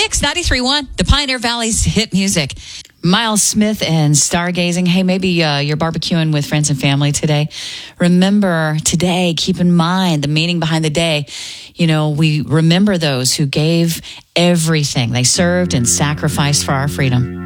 Kicks 93.1, the Pioneer Valley's hit music. Miles Smith and Stargazing. Hey, maybe you're barbecuing with friends and family today. Remember today, keep in mind the meaning behind the day. You know, we remember those who gave everything. They served and sacrificed for our freedom.